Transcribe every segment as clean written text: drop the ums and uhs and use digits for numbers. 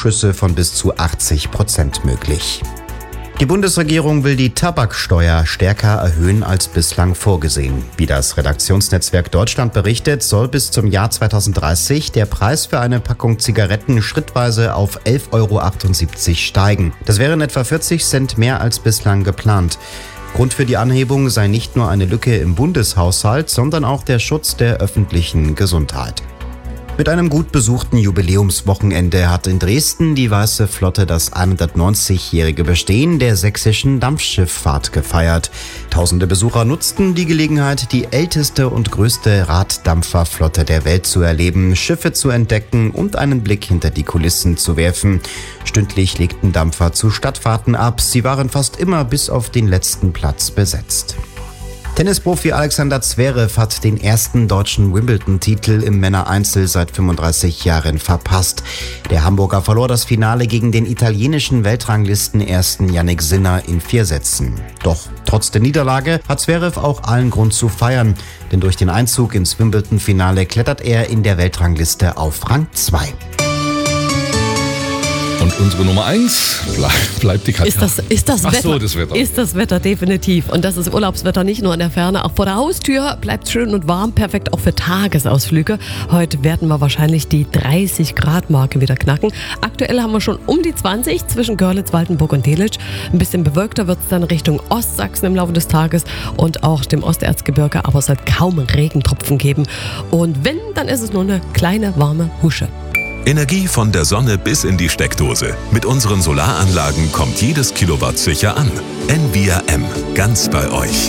Zuschüsse von bis zu 80% möglich. Die Bundesregierung will die Tabaksteuer stärker erhöhen als bislang vorgesehen. Wie das Redaktionsnetzwerk Deutschland berichtet, soll bis zum Jahr 2030 der Preis für eine Packung Zigaretten schrittweise auf 11,78 € steigen. Das wären etwa 40 Cent mehr als bislang geplant. Grund für die Anhebung sei nicht nur eine Lücke im Bundeshaushalt, sondern auch der Schutz der öffentlichen Gesundheit. Mit einem gut besuchten Jubiläumswochenende hat in Dresden die Weiße Flotte das 190-jährige Bestehen der sächsischen Dampfschifffahrt gefeiert. Tausende Besucher nutzten die Gelegenheit, die älteste und größte Raddampferflotte der Welt zu erleben, Schiffe zu entdecken und einen Blick hinter die Kulissen zu werfen. Stündlich legten Dampfer zu Stadtfahrten ab. Sie waren fast immer bis auf den letzten Platz besetzt. Tennisprofi Alexander Zverev hat den ersten deutschen Wimbledon-Titel im Männereinzel seit 35 Jahren verpasst. Der Hamburger verlor das Finale gegen den italienischen Weltranglistenersten Jannik Sinner in 4 Sätzen. Doch trotz der Niederlage hat Zverev auch allen Grund zu feiern, denn durch den Einzug ins Wimbledon-Finale klettert er in der Weltrangliste auf Rang 2. Und unsere Nummer 1 bleibt die Katja. Ist das Wetter? Das Wetter. Ist das Wetter, definitiv. Und das ist Urlaubswetter nicht nur in der Ferne, auch vor der Haustür bleibt es schön und warm, perfekt auch für Tagesausflüge. Heute werden wir wahrscheinlich die 30-Grad-Marke wieder knacken. Aktuell haben wir schon um die 20 zwischen Görlitz, Waldenburg und Delitzsch. Ein bisschen bewölkter wird es dann Richtung Ostsachsen im Laufe des Tages und auch dem Osterzgebirge, aber es soll kaum Regentropfen geben. Und wenn, dann ist es nur eine kleine warme Husche. Energie von der Sonne bis in die Steckdose. Mit unseren Solaranlagen kommt jedes Kilowatt sicher an. Envia M. Ganz bei euch.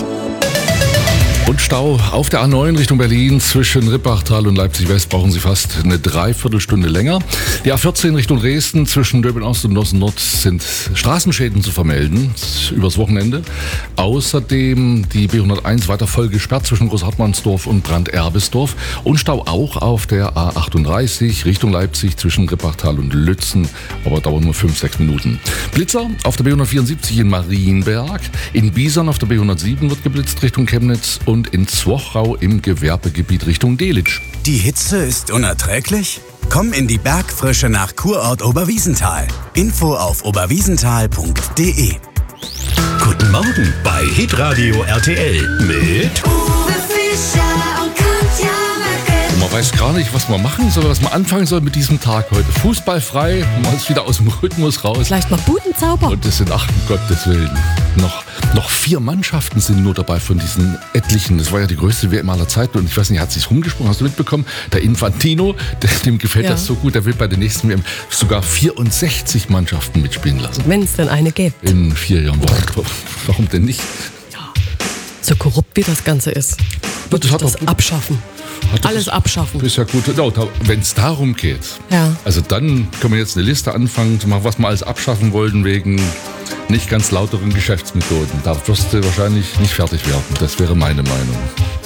Und Stau auf der A9 Richtung Berlin zwischen Rippachtal und Leipzig-West brauchen Sie fast eine Dreiviertelstunde länger. Die A14 Richtung Dresden zwischen Döbeln-Ost und Nossen-Nord sind Straßenschäden zu vermelden übers Wochenende. Außerdem die B101 weiter voll gesperrt zwischen Großhartmannsdorf und Branderbisdorf. Und Stau auch auf der A38 Richtung Leipzig zwischen Rippachtal und Lützen, aber dauert nur 5-6 Minuten. Blitzer auf der B174 in Marienberg. In Bisern auf der B107 wird geblitzt Richtung Chemnitz und in Zwochau im Gewerbegebiet Richtung Delitzsch. Die Hitze ist unerträglich? Komm in die Bergfrische nach Kurort Oberwiesenthal. Info auf oberwiesenthal.de. Guten Morgen bei Hitradio RTL mit Uwe Fischer und Katja Möcke. Man weiß gar nicht, was man machen soll, was man anfangen soll mit diesem Tag heute. Fußballfrei, man ist wieder aus dem Rhythmus raus. Vielleicht mal Budenzauber. Und es sind, ach um Gottes Willen, noch 4 Mannschaften sind nur dabei von diesen etlichen. Das war ja die größte WM aller Zeiten. Und ich weiß nicht, hat sich's rumgesprochen, hast du mitbekommen? Der Infantino, dem gefällt das so gut, der will bei der nächsten WM sogar 64 Mannschaften mitspielen lassen. Wenn es denn eine gibt. In 4 Jahren. Warum denn nicht? Ja. So korrupt wie das Ganze ist. Wird das abschaffen. Alles abschaffen. Ist ja gut. Wenn es darum geht, also dann können wir jetzt eine Liste anfangen zu machen, was wir alles abschaffen wollten wegen nicht ganz lauteren Geschäftsmethoden. Da wirst du wahrscheinlich nicht fertig werden. Das wäre meine Meinung.